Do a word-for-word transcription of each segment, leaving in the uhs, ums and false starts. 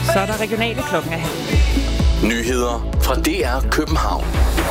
Så er der regionale klokken af. Nyheder fra D R København.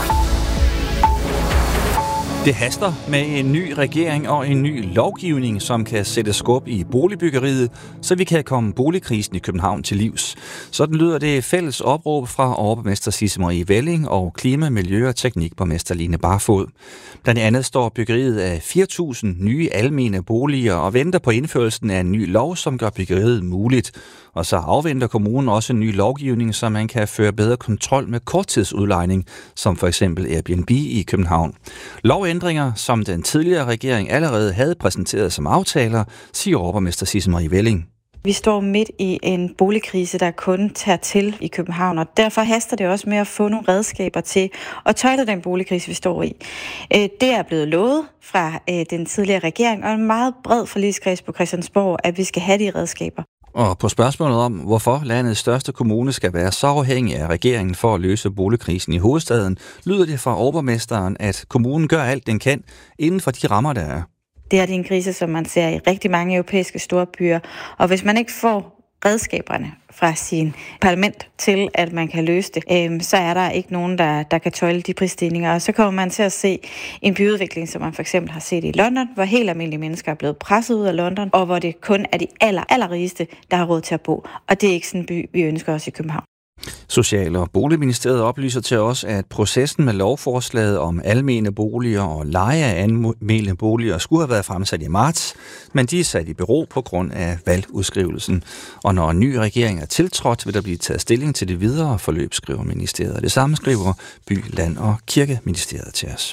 Det haster med en ny regering og en ny lovgivning, som kan sætte skub i boligbyggeriet, så vi kan komme boligkrisen i København til livs. Sådan lyder det fælles opråb fra overborgmester Sisse Marie Velling og klima-, miljø- og teknikborgmester Line Barfod. Blandt andet står byggeriet af fire tusind nye almene boliger og venter på indførelsen af en ny lov, som gør byggeriet muligt. Og så afventer kommunen også en ny lovgivning, så man kan føre bedre kontrol med korttidsudlejning, som for eksempel Airbnb i København. Lovændringer, som den tidligere regering allerede havde præsenteret som aftaler, siger overborgmester Sisse Marie Velling. Vi står midt i en boligkrise, der kun tager til i København, og derfor haster det også med at få nogle redskaber til at tøjle den boligkrise, vi står i. Det er blevet lovet fra den tidligere regering, og en meget bred forligskreds på Christiansborg, at vi skal have de redskaber. Og på spørgsmålet om, hvorfor landets største kommune skal være så afhængig af regeringen for at løse boligkrisen i hovedstaden, lyder det fra overborgmesteren, at kommunen gør alt, den kan, inden for de rammer, der er. Det er en krise, som man ser i rigtig mange europæiske storbyer, og hvis man ikke får redskaberne fra sin parlament til, at man kan løse det, øh, så er der ikke nogen, der, der kan tøjle de prisstigninger. Og så kommer man til at se en byudvikling, som man for eksempel har set i London, hvor helt almindelige mennesker er blevet presset ud af London, og hvor det kun er de aller, allerrigeste, der har råd til at bo. Og det er ikke sådan en by, vi ønsker os i København. Social- og Boligministeriet oplyser til os, at processen med lovforslaget om almene boliger og leje af almene boliger skulle have været fremsat i marts, men de er sat i bero på grund af valgudskrivelsen. Og når en ny regering er tiltrådt, vil der blive taget stilling til det videre forløb, skriver ministeriet. Det samme skriver By-, Land- og Kirkeministeriet til os.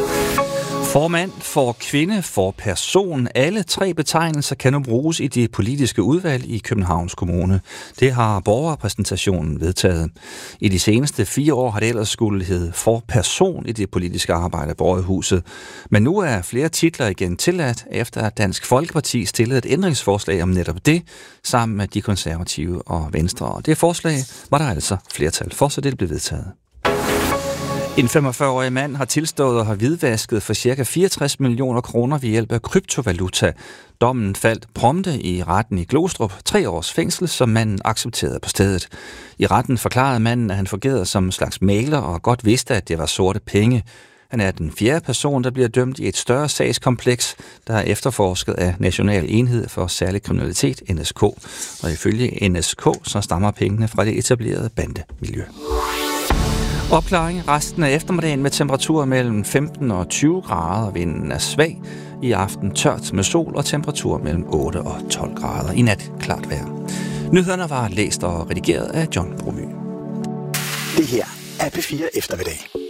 For mand, for kvinde, for person. Alle tre betegnelser kan nu bruges i det politiske udvalg i Københavns Kommune. Det har borgerrepræsentationen vedtaget. I de seneste fire år har det ellers skulle hedde for person i det politiske arbejde på Rådhuset. Men nu er flere titler igen tilladt, efter at Dansk Folkeparti stillede et ændringsforslag om netop det, sammen med de konservative og Venstre. Og det forslag var der altså flertal for, så det blev vedtaget. En femogfyrre-årig mand har tilstået og har hvidvasket for ca. fireogtres millioner kroner ved hjælp af kryptovaluta. Dommen faldt prompte i retten i Glostrup, tre års fængsel, som manden accepterede på stedet. I retten forklarede manden, at han fungerede som en slags mægler og godt vidste, at det var sorte penge. Han er den fjerde person, der bliver dømt i et større sagskompleks, der er efterforsket af National Enhed for Særlig Kriminalitet, N S K. Og ifølge N S K, så stammer pengene fra det etablerede bandemiljø. Opklaring resten af eftermiddagen med temperaturer mellem femten og tyve grader. Vinden er svag. I aften tørt med sol og temperatur mellem otte og tolv grader. I nat klart vejr. Nyhederne var læst og redigeret af John Bromy. Det her er P fire Eftermiddag.